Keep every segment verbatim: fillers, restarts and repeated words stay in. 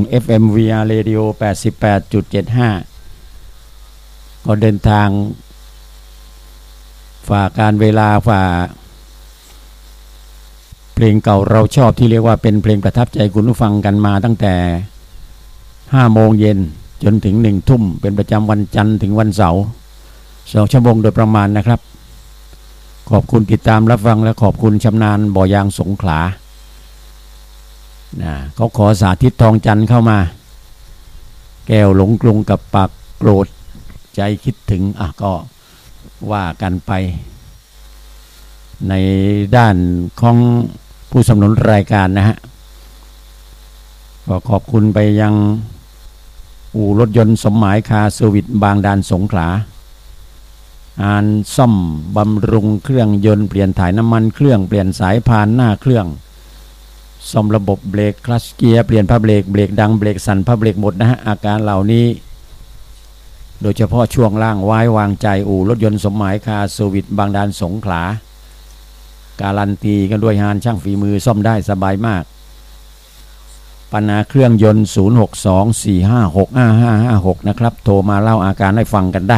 เอฟ เอ็ม วี อาร์ Radio แปดสิบแปดจุดเจ็ดห้า ก็เดินทางฝ่าการเวลาฝ่าเพลงเก่าเราชอบที่เรียกว่าเป็นเพลงประทับใจคุณผู้ฟังกันมาตั้งแต่ห้าโมงเย็นจนถึงหนึ่งทุ่มเป็นประจำวันจันทร์ถึงวันเสาร์สองชั่วโมงโดยประมาณนะครับขอบคุณติดตามรับฟังและขอบคุณชำนาญบ่อยางสงขลานะเขาขอสาธิตทองจันทร์เข้ามาแก้วหลงกรุงกับปากโกรธใจคิดถึงอ่ะก็ว่ากันไปในด้านของผู้สนับสนุนรายการนะฮะก็ขอบคุณไปยังอู่รถยนต์สมหมายคาร์เซอร์วิสบางดานสงขลาอ่านซ่อมบำรุงเครื่องยนต์เปลี่ยนถ่ายน้ำมันเครื่องเปลี่ยนสายพานหน้าเครื่องซ่อมระบบเบรกคลัตช์เกียร์เปลี่ยนผ้าเบรกเบรกดังเบรกสั่นผ้าเบรกหมดนะฮะอาการเหล่านี้โดยเฉพาะช่วงล่างไว้วางใจอู่รถยนต์สมหมายคาร์เซอร์วิสบางดานสงขลาการันตีกันด้วยฮานช่างฝีมือซ่อมได้สบายมากปัญหาเครื่องยนต์ศูนย์ หก สอง สี่ ห้า หก ห้า ห้า ห้า หกนะครับโทรมาเล่าอาการให้ฟังกันได้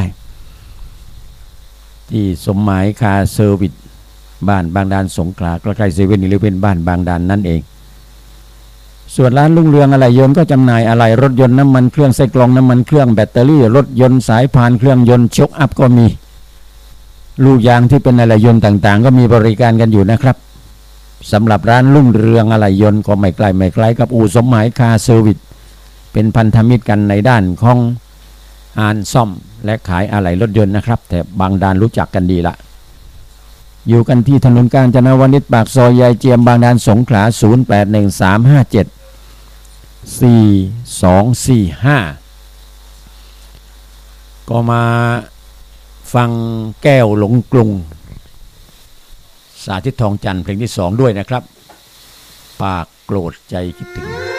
ที่สมหมายคาร์เซอร์วิสบ้านบางดานสงขลาใกล้ๆเซเว่นอีเลฟเว่นบ้านบางดานนั่นเองส่วนร้านรุ่งเรืองอะไหล่ยนต์ก็จำหน่ายอะไหล่รถยนต์น้ำมันเครื่องไส้กรองน้ำมันเครื่องแบตเตอรี่รถยนต์สายพานเครื่องยนต์ช็อคอัพก็มีลูกยางที่เป็นอะไหล่ยนต์ต่างๆก็มีบริการกันอยู่นะครับสำหรับร้านรุ่งเรืองอะไหล่ยนต์ก็ไม่ไกลไม่ไกลกับอู่สมหมายคาร์เซอร์วิสเป็นพันธมิตรกันในด้านของงานซ่อมและขายอะไหล่รถยนต์นะครับแต่บางดานรู้จักกันดีละอยู่กันที่ถนนกาญจนวนิชปากซอยยายเจียมบางดานสงขลาศูนย์ แปด หนึ่ง สาม ห้า เจ็ด สี่ สอง สี่ ห้าก็มาฟังแก้วหลงกรุงสาธิตทองจันทร์เพลงที่สองด้วยนะครับปากโกรธใจคิดถึง